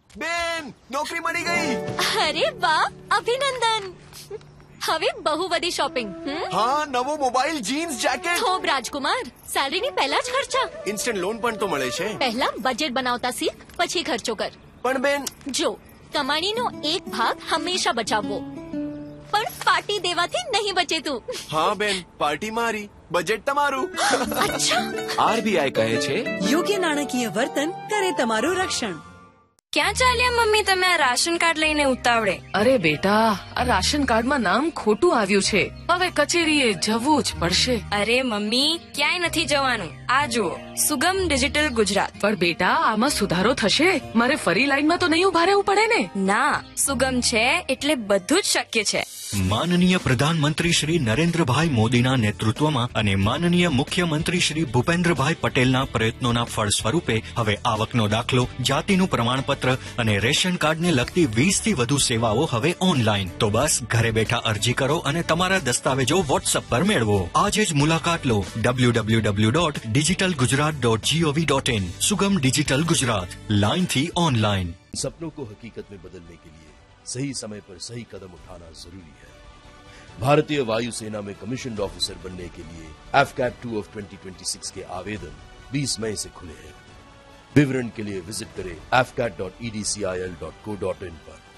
બેન, નોકરી મળી ગઈ. અરે વાહ, અભિનંદન. હવે બહુ બધી શોપિંગ. હા, નવો મોબાઈલ, જીન્સ, જેકેટ. થોભ રાજકુમાર, સેલરીની પહેલા જ ખર્ચા. ઇન્સ્ટન્ટ લોન પણ તો મળે છે. પહેલા બજેટ બનાવતા શીખ, પછી ખર્ચો કર. પણ બેન, જો કમાણીનો એક ભાગ હંમેશા બચાવવો, પણ પાર્ટી દેવાથી નહીં બચે તું. હા બેન, પાર્ટી મારી, બજેટ તમારું. અચ્છા. આરબીઆઈ કહે છે, યોગ્ય નાણાકીય વર્તન કરે તમારું રક્ષણ. ક્યાં ચાલ્યા મમ્મી તમે આ રાશન કાર્ડ લઈને ઉતાવળે? અરે બેટા, આ રાશન કાર્ડમાં નામ ખોટું આવ્યું છે, હવે કચેરીએ જવું જ પડશે. અરે મમ્મી, ક્યાંય નથી જવાનું. આ જુઓ, સુગમ ડિજિટલ ગુજરાત. પણ બેટા, આમાં સુધારો થશે? મારે ફરી લાઈનમાં તો નહીં ઉભા રહેવું પડે ને? ના, સુગમ છે એટલે બધું જ શક્ય છે. માનનીય પ્રધાનમંત્રી શ્રી નરેન્દ્રભાઈ મોદીના નેતૃત્વમાં અને માનનીય મુખ્યમંત્રી શ્રી ભૂપેન્દ્રભાઈ પટેલના પ્રયત્નોના ફળ સ્વરૂપે હવે આવકનો દાખલો, જાતિનું પ્રમાણપત્ર અને રેશન કાર્ડને લગતી 20 થી વધુ સેવાઓ હવે ઓનલાઈન. તો બસ ઘરે બેઠા અરજી કરો અને તમારા દસ્તાવેજો વોટ્સએપ પર મેળવો. આજે જ મુલાકાત લો www.digitalgujarat.gov.in. सुगम डिजिटल गुजरात, लाइन थी ऑनलाइन. सपनों को हकीकत में बदलने के लिए सही समय पर सही कदम उठाना जरूरी है. भारतीय वायुसेना में कमीशन ऑफिसर बनने के लिए AFCAT 2 of 2026 के आवेदन 20 मई से खुले हैं. विवरण के लिए विजिट करें afcat.edcil.co.in पर.